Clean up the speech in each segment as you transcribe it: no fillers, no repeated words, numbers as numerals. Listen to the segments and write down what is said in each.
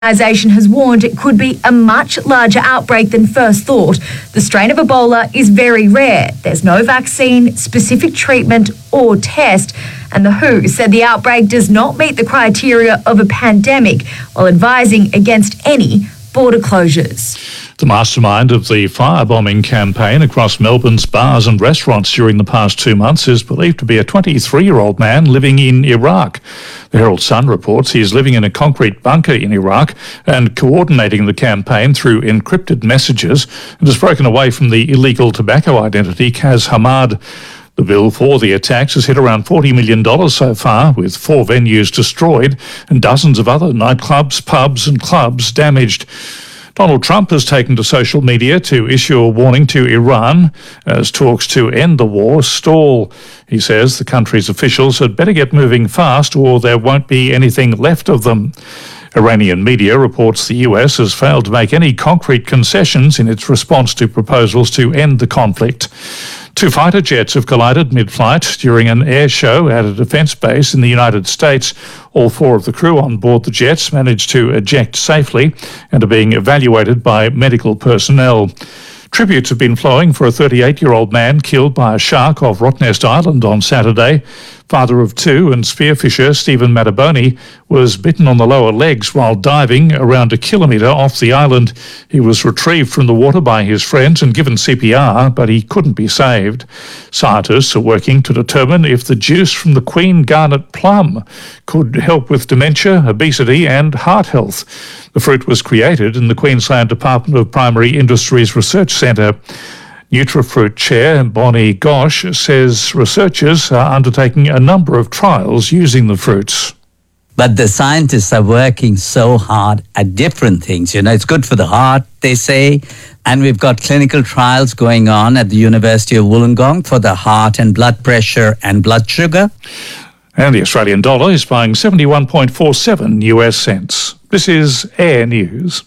organisation has warned it could be a much larger outbreak than first thought. The strain of Ebola is very rare. There's no vaccine, specific treatment or test. And the WHO said the outbreak does not meet the criteria of a pandemic, while advising against any border closures. The mastermind of the firebombing campaign across Melbourne's bars and restaurants during the past 2 months is believed to be a 23-year-old man living in Iraq. The Herald Sun reports he is living in a concrete bunker in Iraq and coordinating the campaign through encrypted messages and has broken away from the illegal tobacco identity Kaz Hamad. The bill for the attacks has hit around $40 million so far, with 4 venues destroyed and dozens of other nightclubs, pubs and clubs damaged. Donald Trump has taken to social media to issue a warning to Iran as talks to end the war stall. He says the country's officials had better get moving fast or there won't be anything left of them. Iranian media reports the US has failed to make any concrete concessions in its response to proposals to end the conflict. 2 fighter jets have collided mid-flight during an air show at a defence base in the United States. All 4 of the crew on board the jets managed to eject safely and are being evaluated by medical personnel. Tributes have been flowing for a 38-year-old man killed by a shark off Rottnest Island on Saturday. Father of 2 and spearfisher Stephen Mataboni was bitten on the lower legs while diving around a kilometre off the island. He was retrieved from the water by his friends and given CPR, but he couldn't be saved. Scientists are working to determine if the juice from the Queen Garnet plum could help with dementia, obesity and heart health. The fruit was created in the Queensland Department of Primary Industries Research Centre. Nutrifruit Chair Bonnie Gosh says researchers are undertaking a number of trials using the fruits. But the scientists are working so hard at different things. You know, it's good for the heart, they say. And we've got clinical trials going on at the University of Wollongong for the heart and blood pressure and blood sugar. And the Australian dollar is buying 71.47 US cents. This is Air News.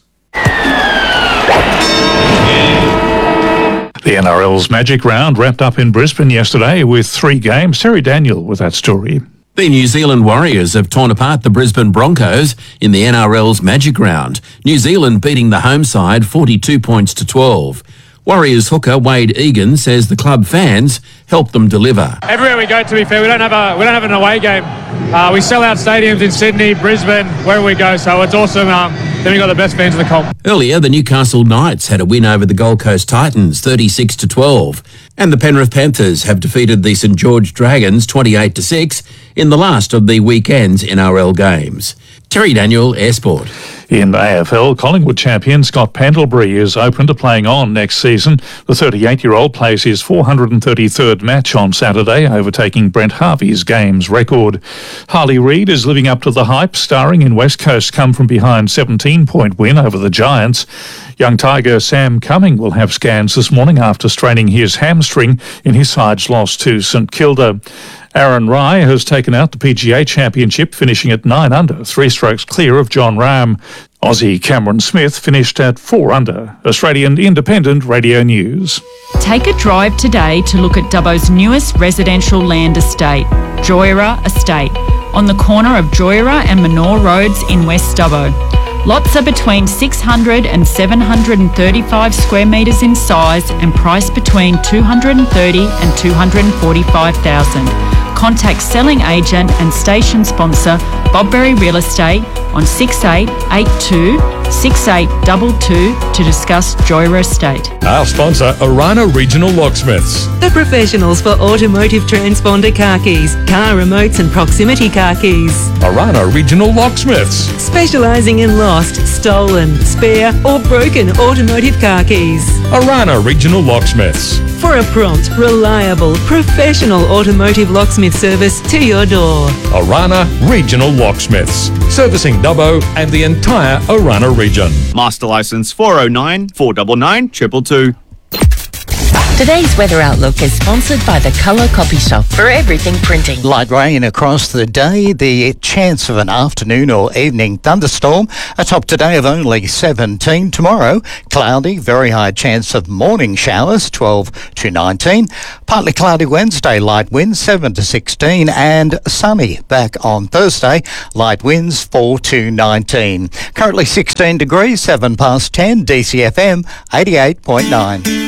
The NRL's Magic Round wrapped up in Brisbane yesterday with 3 games. Terry Daniel with that story. The New Zealand Warriors have torn apart the Brisbane Broncos in the NRL's Magic Round. New Zealand beating the home side 42 points to 12. Warriors hooker Wade Egan says the club fans helped them deliver. Everywhere we go, to be fair, we don't have an away game. We sell out stadiums in Sydney, Brisbane, wherever we go, so it's awesome. Then we got the best fans in the comp. Earlier, the Newcastle Knights had a win over the Gold Coast Titans 36 to 12, and the Penrith Panthers have defeated the St George Dragons 28 to 6 in the last of the weekend's NRL games. Terry Daniel, Air Sport. In AFL, Collingwood champion Scott Pendlebury is open to playing on next season. The 38-year-old plays his 433rd match on Saturday, overtaking Brent Harvey's games record. Harley Reid is living up to the hype, starring in West Coast's come-from-behind 17-point win over the Giants. Young Tiger Sam Cumming will have scans this morning after straining his hamstring in his side's loss to St Kilda. Aaron Rai has taken out the PGA Championship, finishing at 9 under, 3 strokes clear of John Rahm. Aussie Cameron Smith finished at 4 under. Australian Independent Radio News. Take a drive today to look at Dubbo's newest residential land estate, Joyra Estate, on the corner of Joyra and Manor Roads in West Dubbo. Lots are between 600 and 735 square metres in size and priced between $230,000 and $245,000. Contact selling agent and station sponsor Bob Berry Real Estate on 6882 6822 to discuss Joyra Estate. Our sponsor, Orana Regional Locksmiths. The professionals for automotive transponder car keys, car remotes and proximity car keys. Orana Regional Locksmiths. Specialising in lost, stolen, spare or broken automotive car keys. Orana Regional Locksmiths. For a prompt, reliable, professional automotive locksmith service to your door. Orana Regional Locksmiths. Servicing Dubbo and the entire Orana region. Master Licence 409 499 222. Today's weather outlook is sponsored by the Colour Copy Shop for everything printing. Light rain across the day, the chance of an afternoon or evening thunderstorm. A top today of only 17. Tomorrow, cloudy, very high chance of morning showers, 12 to 19. Partly cloudy Wednesday, light winds 7 to 16, and sunny back on Thursday, light winds 4 to 19. Currently 16 degrees, 7 past 10, DCFM 88.9.